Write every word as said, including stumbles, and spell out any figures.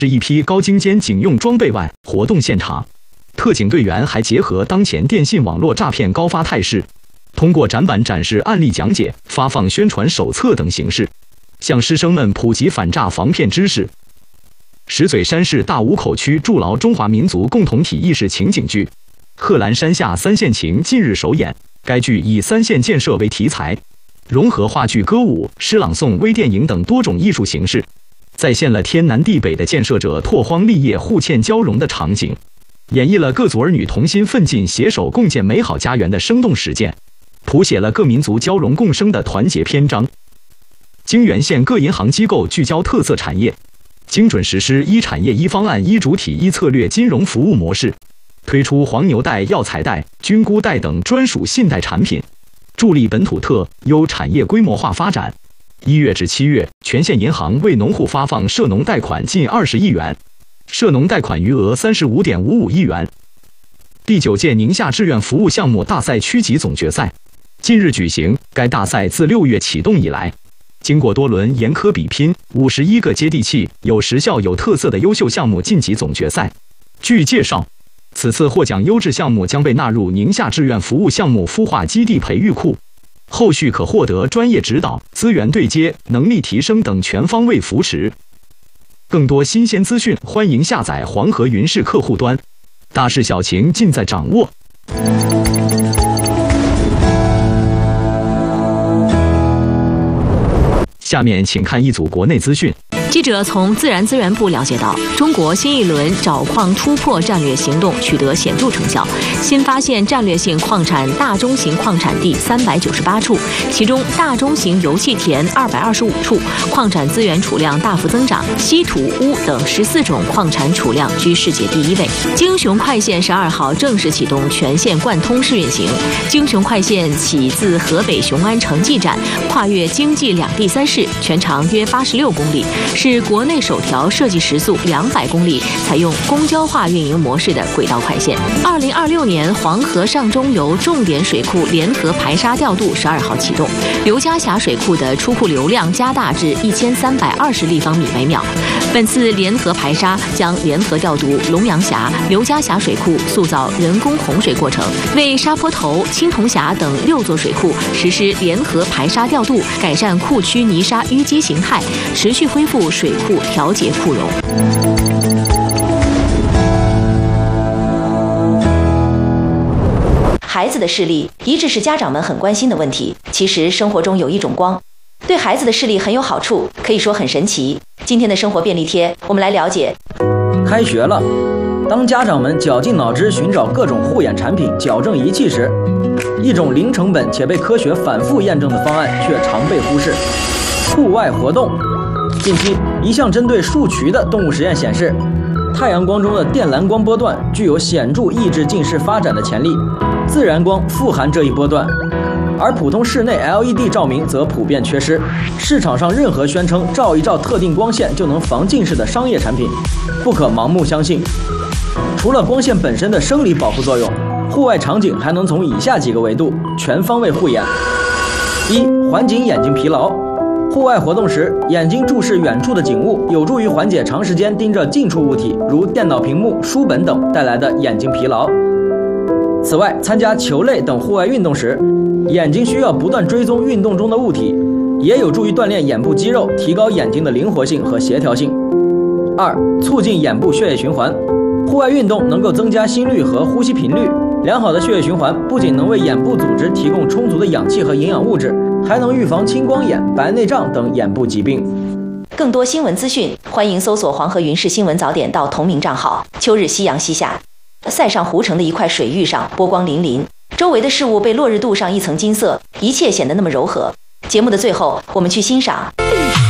是一批高精尖警用装备外，活动现场，特警队员还结合当前电信网络诈骗高发态势，通过展板展示案例讲解、发放宣传手册等形式，向师生们普及反诈防骗知识。石嘴山市大武口区筑牢中华民族共同体意识情景剧《贺兰山下三线情》近日首演。该剧以三线建设为题材，融合话剧、歌舞、诗朗诵、微电影等多种艺术形式，再现了天南地北的建设者拓荒立业、互嵌交融的场景，演绎了各族儿女同心奋进、携手共建美好家园的生动实践，谱写了各民族交融共生的团结篇章。泾源县各银行机构聚焦特色产业，精准实施一产业一方案一主体一策略金融服务模式，推出黄牛贷、药材贷、菌菇贷等专属信贷产品，助力本土特优产业规模化发展。一月至七月，全县银行为农户发放涉农贷款近二十亿元，涉农贷款余额三十五点五五亿元。第九届宁夏志愿服务项目大赛区级总决赛近日举行。该大赛自六月启动以来，经过多轮严苛比拼，五十一个接地气、有实效、有特色的优秀项目晋级总决赛。据介绍，此次获奖优质项目将被纳入宁夏志愿服务项目孵化基地培育库，后续可获得专业指导、资源对接、能力提升等全方位扶持。更多新鲜资讯，欢迎下载黄河云视客户端，大事小情尽在掌握。下面请看一组国内资讯。 记者从自然资源部了解到，中国新一轮找矿突破战略行动取得显著成效，新发现战略性矿产大中型矿产地三百九十八处，其中大中型油气田二百二十五处，矿产资源储量大幅增长，稀土、钨等十四种矿产储量居世界第一位。京雄快线十二号正式启动全线贯通试运行。京雄快线起自河北雄安城际站，跨越京冀两地三市，全长约八十六公里。是国内首条设计时速两百公里、采用公交化运营模式的轨道快线。二零二六年黄河上中游重点水库联合排沙调度十二号启动，刘家峡水库的出库流量加大至一千三百二十立方米每秒。本次联合排沙将联合调度龙阳峡、刘家峡水库，塑造人工洪水过程，为沙坡头、青铜峡等六座水库实施联合排沙调度，改善库区泥沙淤积形态，持续恢复水库调节库容。 孩子的视力一直是家长们很关心的问题。其实生活中有一种光，对孩子的视力很有好处，可以说很神奇。今天的生活便利贴，我们来了解。 开学了，当家长们绞尽脑汁寻找各种护眼产品、矫正仪器时，一种零成本且被科学反复验证的方案却常被忽视：户外活动。近期，一项针对树渠的动物实验显示，太阳光中的电蓝光波段具有显著抑制近视发展的潜力，自然光富含这一波段，而普通室内 L E D 照明则普遍缺失。市场上任何宣称照一照特定光线就能防近视的商业产品，不可盲目相信。除了光线本身的生理保护作用，户外场景还能从以下几个维度全方位护眼：一、缓解眼睛疲劳。户外活动时，眼睛注视远处的景物，有助于缓解长时间盯着近处物体，如电脑屏幕、书本等带来的眼睛疲劳。此外，参加球类等户外运动时，眼睛需要不断追踪运动中的物体，也有助于锻炼眼部肌肉，提高眼睛的灵活性和协调性。二、促进眼部血液循环。户外运动能够增加心率和呼吸频率，良好的血液循环不仅能为眼部组织提供充足的氧气和营养物质，还能预防青光眼、白内障等眼部疾病。 更多新闻资讯，欢迎搜索黄河云视新闻早点到同名账号。秋日夕阳西下，塞上湖城的一块水域上波光粼粼，周围的事物被落日镀上一层金色，一切显得那么柔和。节目的最后，我们去欣赏